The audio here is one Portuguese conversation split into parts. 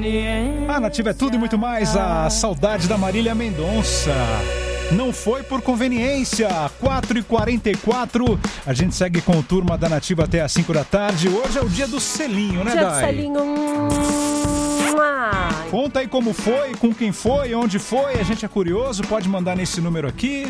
A Nativa é tudo e muito mais, a saudade da Marília Mendonça. Não foi por conveniência. 4h44, a gente segue com o Turma da Nativa até às 5 da tarde. Hoje é o dia do selinho, né, Dai? Dia do selinho. Conta aí como foi, com quem foi, onde foi. A gente é curioso, pode mandar nesse número aqui.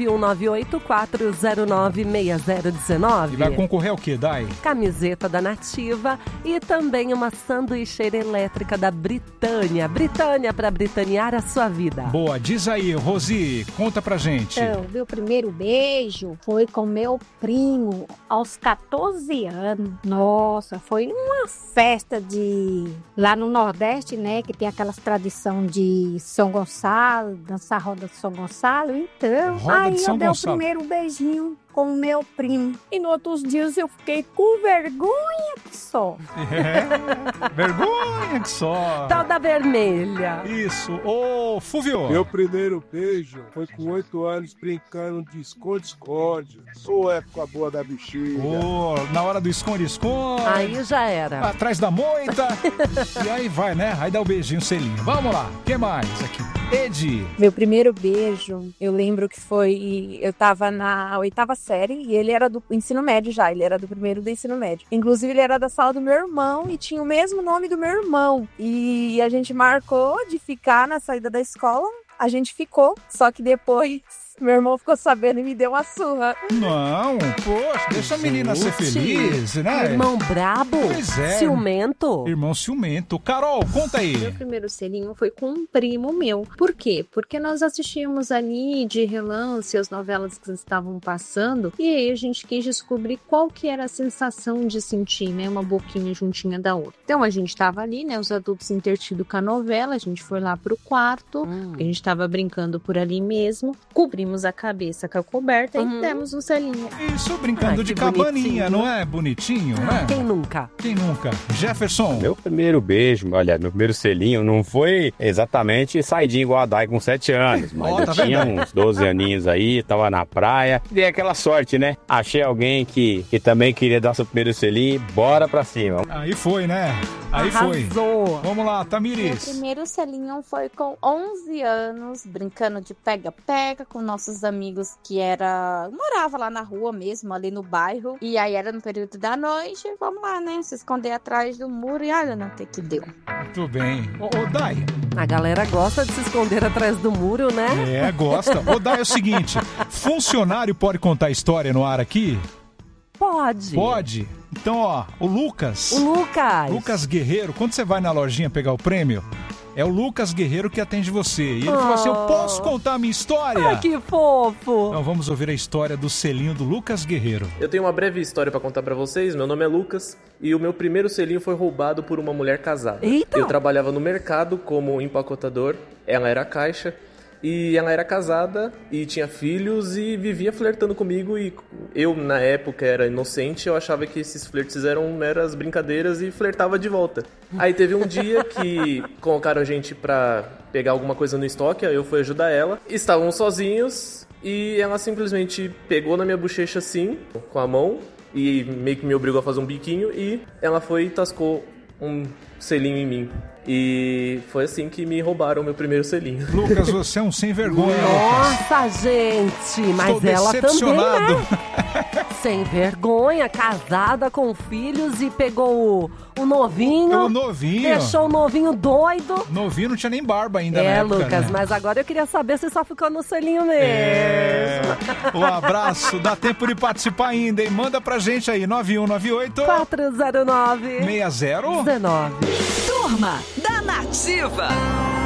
91984096019. E vai concorrer ao quê, Dai? Camiseta da Nativa e também uma sanduicheira elétrica da Britânia. Britânia, para britanear a sua vida. Boa, diz aí, Rosi, conta pra gente. Então, meu primeiro beijo foi com meu primo aos 14 anos. Nossa, foi uma festa lá no Nordeste, né? Que tem aquelas tradição de São Gonçalo, dançar roda de São Gonçalo. Então, aí eu dei o primeiro beijinho com o meu primo. E nos outros dias eu fiquei com vergonha que só. Vergonha que só. Tal da vermelha. Isso. Ô, Fúvio. Meu primeiro beijo foi com 8 anos brincando de esconde-esconde. Ô, época boa da bexiga. Ô, na hora do esconde-esconde. Aí já era. Atrás da moita. E aí vai, né? Aí dá o beijinho, selinho. Vamos lá. O que mais aqui? Edi. Meu primeiro beijo, eu lembro que foi... Eu tava na 8ª série e ele era do ensino médio já. Ele era do primeiro do ensino médio. Inclusive, ele era da sala do meu irmão e tinha o mesmo nome do meu irmão. E a gente marcou de ficar na saída da escola. A gente ficou, só que depois... Meu irmão ficou sabendo e me deu uma surra. Não, poxa, deixa a menina ser feliz, né? Irmão brabo? Pois é. Ciumento? Irmão ciumento. Carol, conta aí. Meu primeiro selinho foi com um primo meu. Por quê? Porque nós assistíamos ali de relance as novelas que estavam passando e aí a gente quis descobrir qual que era a sensação de sentir, né? Uma boquinha juntinha da outra. Então a gente tava ali, né? Os adultos entretidos com a novela, a gente foi lá pro quarto, a gente tava brincando por ali mesmo, cobrimos a cabeça com a coberta e demos um selinho. Isso, brincando de cabaninha, não é? Bonitinho, né? Quem nunca? Quem nunca? Jefferson. Meu primeiro beijo, olha, meu primeiro selinho não foi exatamente saidinho igual a Dai com 7 anos, mas eu tinha uns 12 aninhos aí, tava na praia, dei aquela sorte, né? Achei alguém que também queria dar seu primeiro selinho, bora pra cima. Aí foi, né? Aí Arrasou. foi. Vamos lá, Tamires. Meu primeiro selinho foi com 11 anos, brincando de pega-pega com nossos amigos morava lá na rua mesmo, ali no bairro. E aí era no período da noite, vamos lá, né? Se esconder atrás do muro e olha no que deu. Muito bem. Ô, Dai. A galera gosta de se esconder atrás do muro, né? É, gosta. Ô, Dai, é o seguinte, funcionário pode contar história no ar aqui? Pode. Pode? Então, ó, o Lucas. Lucas Guerreiro, quando você vai na lojinha pegar o prêmio, é o Lucas Guerreiro que atende você. E ele falou assim, eu posso contar a minha história? Ai, que fofo. Então vamos ouvir a história do selinho do Lucas Guerreiro. Eu tenho uma breve história pra contar pra vocês. Meu nome é Lucas e o meu primeiro selinho foi roubado por uma mulher casada. Eita. Eu trabalhava no mercado como empacotador, ela era caixa. E ela era casada e tinha filhos e vivia flertando comigo e eu, na época, era inocente, eu achava que esses flertes eram meras brincadeiras e flertava de volta. Aí teve um dia que colocaram a gente pra pegar alguma coisa no estoque, aí eu fui ajudar ela. Estavam sozinhos e ela simplesmente pegou na minha bochecha assim, com a mão, e meio que me obrigou a fazer um biquinho e ela foi e tascou um selinho em mim. E foi assim que me roubaram o meu primeiro selinho. Lucas, você é um sem vergonha, Nossa, gente, mas Estou ela também, decepcionado. né? Sem vergonha, casada com filhos e pegou o novinho. O novinho. Deixou o novinho doido. Novinho não tinha nem barba ainda na época, Lucas, né? mas agora eu queria saber se só ficou no selinho mesmo. Um abraço, dá tempo de participar ainda, hein? Manda pra gente aí, 9198 409 6019. Turma da Nativa.